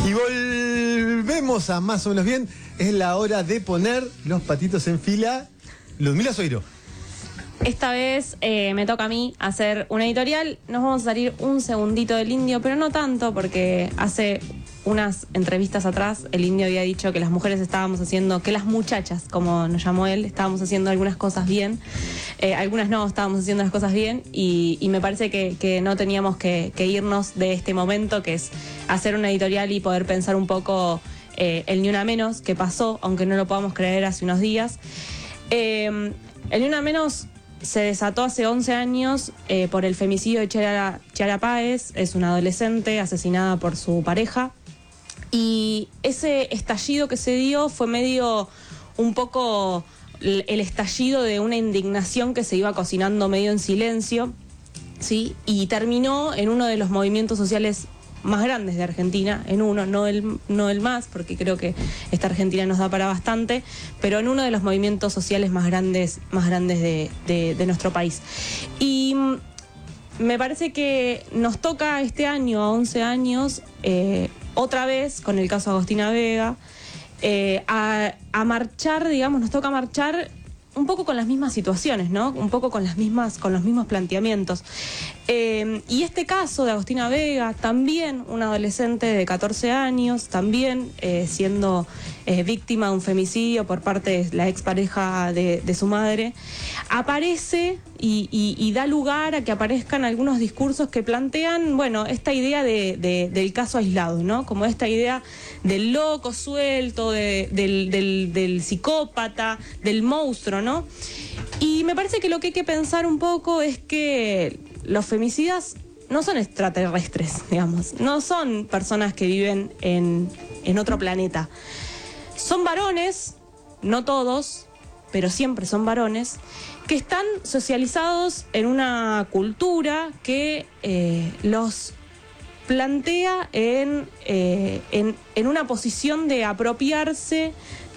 Y volvemos a Más o Menos Bien. Es la hora de poner los patitos en fila. Ludmila Soiro. Esta vez me toca a mí hacer una editorial. Nos vamos a salir un segundito del Indio, pero no tanto, porque hace unas entrevistas atrás el Indio había dicho que las mujeres estábamos haciendo, que las muchachas, como nos llamó él, estábamos haciendo algunas cosas bien, algunas no, estábamos haciendo las cosas bien, y me parece que no teníamos que irnos de este momento, que es hacer una editorial y poder pensar un poco el Ni Una Menos que pasó, aunque no lo podamos creer, hace unos días. El Ni Una Menos se desató hace 11 años por el femicidio de Chiara Páez. Es una adolescente asesinada por su pareja. Y ese estallido que se dio fue medio un poco el estallido de una indignación que se iba cocinando medio en silencio, ¿sí? Y terminó en uno de los movimientos sociales más grandes de Argentina, en uno, no el más, porque creo que esta Argentina nos da para bastante, pero en uno de los movimientos sociales más grandes de nuestro país. Y me parece que nos toca este año, a 11 años, otra vez, con el caso Agostina Vega, a marchar, digamos, nos toca marchar un poco con las mismas situaciones, ¿no? Un poco con los mismos planteamientos. Y este caso de Agostina Vega, también una adolescente de 14 años, también siendo víctima de un femicidio por parte de la expareja de su madre, aparece y da lugar a que aparezcan algunos discursos que plantean, bueno, esta idea del caso aislado, ¿no? Como esta idea del loco suelto, del psicópata, del monstruo, ¿no? Y me parece que lo que hay que pensar un poco es que los femicidas no son extraterrestres, digamos, no son personas que viven en otro planeta. Son varones, no todos, pero siempre son varones, que están socializados en una cultura que los plantea en una posición de apropiarse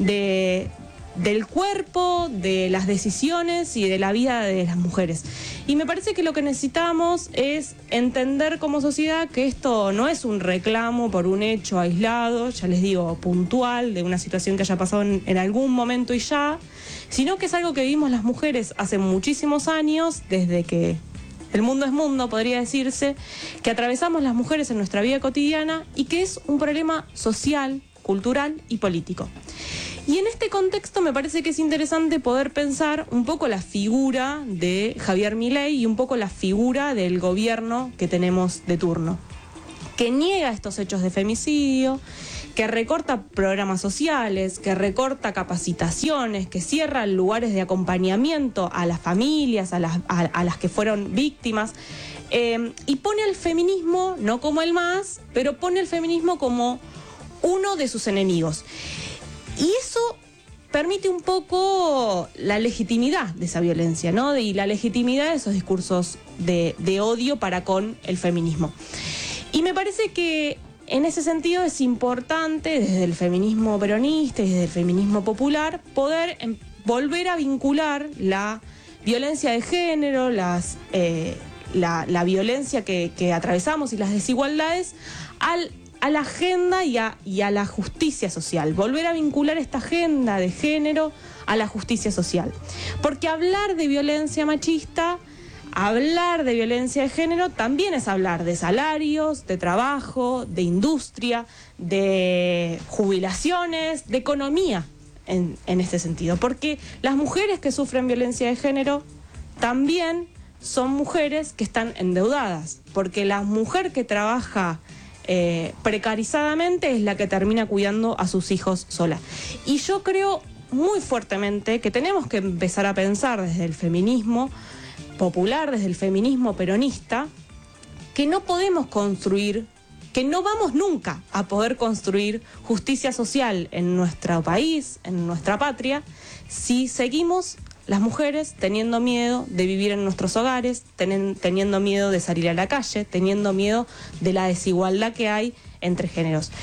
del cuerpo, de las decisiones y de la vida de las mujeres. Y me parece que lo que necesitamos es entender como sociedad que esto no es un reclamo por un hecho aislado, ya les digo, puntual, de una situación que haya pasado en algún momento y ya, sino que es algo que vivimos las mujeres hace muchísimos años, desde que el mundo es mundo, podría decirse, que atravesamos las mujeres en nuestra vida cotidiana y que es un problema social, cultural y político. Y en este contexto me parece que es interesante poder pensar un poco la figura de Javier Milei y un poco la figura del gobierno que tenemos de turno, que niega estos hechos de femicidio, que recorta programas sociales, que recorta capacitaciones, que cierra lugares de acompañamiento a las familias, a las que fueron víctimas, y pone al feminismo, no como el más, pero pone al feminismo como uno de sus enemigos. Y eso permite un poco la legitimidad de esa violencia, ¿no? Y la legitimidad de esos discursos de odio para con el feminismo. Y me parece que en ese sentido es importante, desde el feminismo peronista y desde el feminismo popular, poder volver a vincular la violencia de género, la violencia que atravesamos y las desigualdades a la agenda y a la justicia social. Volver a vincular esta agenda de género a la justicia social. Porque hablar de violencia machista, hablar de violencia de género, también es hablar de salarios, de trabajo, de industria, de jubilaciones, de economía en este sentido. Porque las mujeres que sufren violencia de género también son mujeres que están endeudadas. Porque la mujer que trabaja precarizadamente es la que termina cuidando a sus hijos sola. Y yo creo muy fuertemente que tenemos que empezar a pensar desde el feminismo popular, desde el feminismo peronista, que no podemos construir, que no vamos nunca a poder construir justicia social en nuestro país, en nuestra patria, si seguimos las mujeres teniendo miedo de vivir en nuestros hogares, teniendo miedo de salir a la calle, teniendo miedo de la desigualdad que hay entre géneros.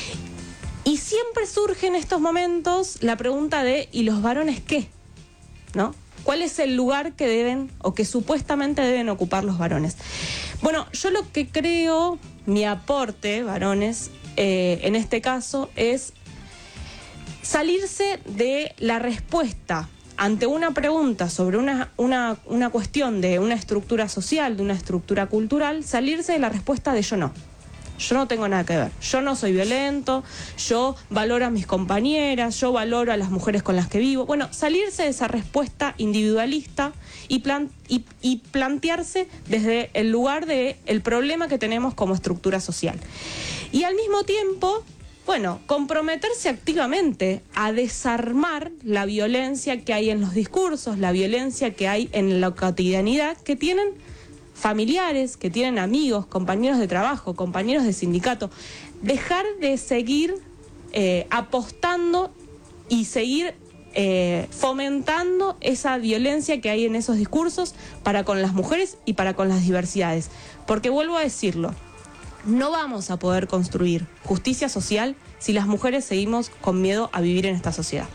Y siempre surge en estos momentos la pregunta de ¿y los varones qué? ¿No? ¿Cuál es el lugar que deben o que supuestamente deben ocupar los varones? Bueno, yo lo que creo, mi aporte, varones, en este caso, es salirse de la respuesta ante una pregunta sobre una cuestión de una estructura social, de una estructura cultural, salirse de la respuesta de yo no tengo nada que ver, yo no soy violento, yo valoro a mis compañeras, yo valoro a las mujeres con las que vivo. Bueno, salirse de esa respuesta individualista y plantearse desde el lugar del problema que tenemos como estructura social. Y al mismo tiempo, bueno, comprometerse activamente a desarmar la violencia que hay en los discursos, la violencia que hay en la cotidianidad que tienen familiares, que tienen amigos, compañeros de trabajo, compañeros de sindicato. Dejar de seguir apostando y seguir fomentando esa violencia que hay en esos discursos para con las mujeres y para con las diversidades. Porque vuelvo a decirlo, no vamos a poder construir justicia social si las mujeres seguimos con miedo a vivir en esta sociedad.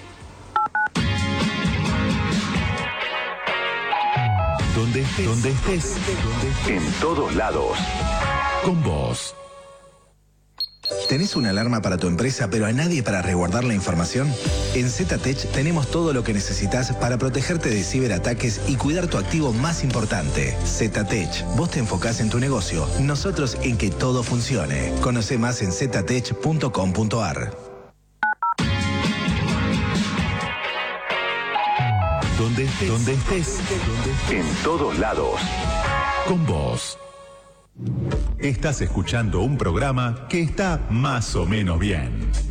Donde estés, en todos lados, con vos. ¿Tenés una alarma para tu empresa pero a nadie para resguardar la información? En ZTech tenemos todo lo que necesitas para protegerte de ciberataques y cuidar tu activo más importante. ZTech, vos te enfocás en tu negocio, nosotros en que todo funcione. Conoce más en ztech.com.ar. Donde estés, en todos lados, con vos. Estás escuchando un programa que está más o menos bien.